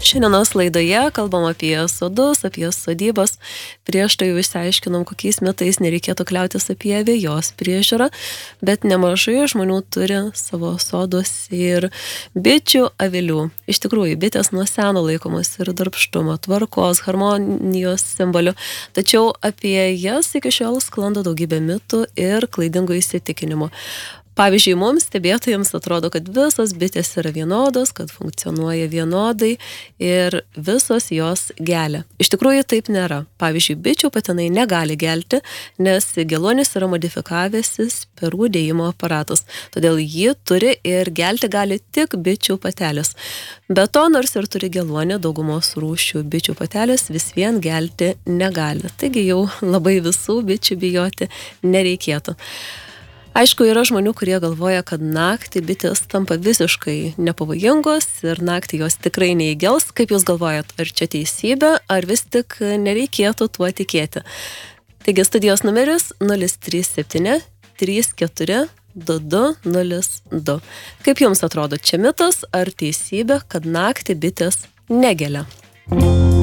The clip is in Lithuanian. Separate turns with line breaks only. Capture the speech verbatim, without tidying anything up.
Šiandienos laidoje kalbam apie sodus, apie sodybas. Prieš tai jau išsiaiškinom, kokiais metais nereikėtų kliautis apie vejos priežiūrą, bet nemažai žmonių turi savo sodus ir bičių, avilių. Iš tikrųjų, bitės nuo seno laikomas ir darbštumo, tvarkos, harmonijos simboliu, tačiau apie jas iki šiol sklando daugybė mitų ir klaidingų įsitikinimų. Pavyzdžiui, mums stebėtojams atrodo, kad visos bitės yra vienodos, kad funkcionuoja vienodai ir visos jos gelia. Iš tikrųjų taip nėra. Pavyzdžiui, bičių patinai negali gelti, nes geluonis yra modifikavęsis perų dėjimo aparatas. Todėl jį turi ir gelti gali tik bičių patelės. Be to, nors ir turi geluonį, daugumos rūšių bičių patelės vis vien gelti negali. Taigi jau labai visų bičių bijoti nereikėtų. Aišku, yra žmonių, kurie galvoja, kad naktį bitės tampa visiškai nepavojingos ir naktį jos tikrai neįgels. Kaip jūs galvojat, ar čia teisybė, ar vis tik nereikėtų tuo tikėti? Taigi studijos numeris nulis trys septyni trys keturi du du nulis du. Kaip jums atrodo, čia mitas ar teisybė, kad naktį bitės negelia?